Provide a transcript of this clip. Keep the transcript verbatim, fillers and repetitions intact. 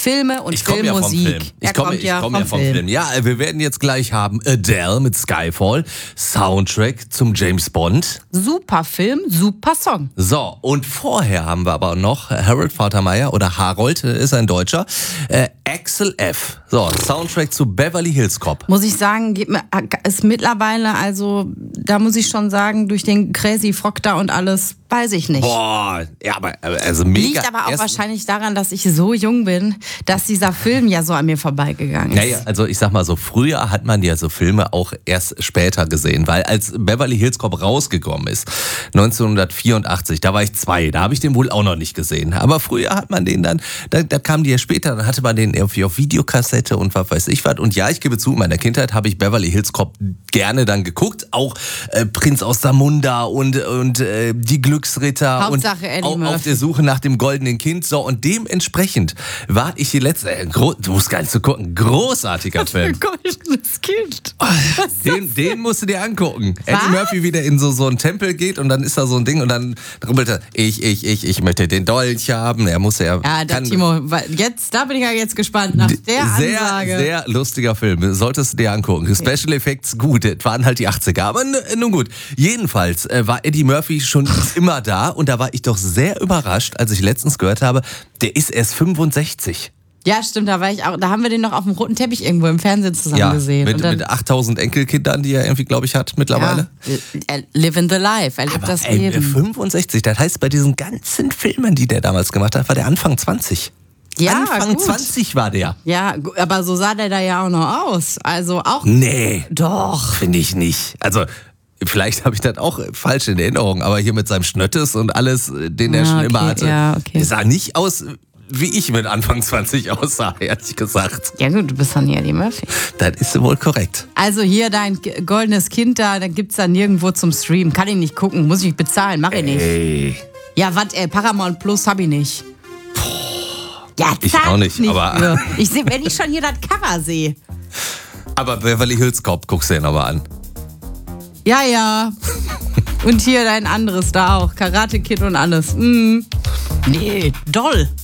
Filme und Ich komme ja vom Filmmusik. Film. Ich Er komme kommt ich ja komm vom ja vom Film. Film. Ja, wir werden jetzt gleich haben Adele mit Skyfall, Soundtrack zum James Bond. Super Film, super Song. So, und vorher haben wir aber noch Harold Faltermeyer oder Harold, ist ein Deutscher, äh, Axel F. So, Soundtrack zu Beverly Hills Cop. Muss ich sagen, geht mir- ist mittlerweile, also da muss ich schon sagen, durch den Crazy Frog da und alles, weiß ich nicht. Boah, ja, aber also mega. Liegt aber auch Erst- wahrscheinlich daran, dass ich so jung bin, dass dieser Film ja so an mir vorbeigegangen ist. Naja, also ich sag mal so, früher hat man ja so Filme auch erst später gesehen, weil als Beverly Hills Cop rausgekommen ist, neunzehnhundertvierundachtzig, da war ich zwei, da habe ich den wohl auch noch nicht gesehen. Aber früher hat man den dann, da, da kam die ja später, dann hatte man den irgendwie auf Videokassette und was weiß ich was. Und ja, ich gebe zu, in meiner Kindheit habe ich Beverly Hills Cop gerne dann geguckt, auch äh, Prinz aus Zamunda und, und äh, die Glücksritter Hauptsache und Eddie au- auf Murphy. der Suche nach dem goldenen Kind. So, und dementsprechend war ich die letzte, äh, gro- du musst gar nicht zu gucken, großartiger Film. Goldenes Kind. Den, den musst du dir angucken. Eddie Was? Murphy wieder in so, so einen Tempel geht und dann ist da so ein Ding und dann rubbelt er, ich, ich, ich, ich möchte den Dolch haben. Er muss ja... Ja, der kann- Timo, jetzt, da bin ich ja jetzt gespannt nach der sehr, Ansage. sehr lustiger Film. Solltest du dir angucken. Special Effects gut. Das waren halt die achtziger. Aber n- nun gut. Jedenfalls äh, war Eddie Murphy schon immer da und da war ich doch sehr überrascht, als ich letztens gehört habe, der ist erst fünfundsechzig. Ja, stimmt, da war ich auch, da haben wir den noch auf dem roten Teppich irgendwo im Fernsehen zusammen Ja, gesehen. mit, Und dann, mit achttausend Enkelkindern, die er irgendwie, glaube ich, hat mittlerweile. ja, er- living the life, er lebt Aber das ey, Leben. fünfundsechzig, das heißt, bei diesen ganzen Filmen, die der damals gemacht hat, war der Anfang zwanzig. Ja, Anfang gut. zwanzig war der. Ja, gu- aber so sah der da ja auch noch aus. Also auch, Nee, doch. finde ich nicht. Also, vielleicht habe ich das auch falsch in Erinnerung, aber hier mit seinem Schnöttes und alles, den er Ja, schon okay, immer hatte, ja, okay. der sah nicht aus, wie ich mit Anfang zwanzig aussah, ehrlich gesagt. Ja gut, du bist doch nie Eddie Murphy. Das ist wohl korrekt. Also hier dein g- goldenes Kind da, da gibt's da nirgendwo zum Stream. Kann ich nicht gucken, muss ich bezahlen, mach ich nicht. Ey, Ja, was, ey, Paramount Plus hab ich nicht. Ja, Ich zahl auch nicht, aber- für. Ich seh, wenn ich schon hier das Cover sehe. aber Beverly Hills Cop, guckst du dir nochmal an. Ja, ja. Und hier dein anderes da auch. Karate Kid und alles. Mm. Nee, doll.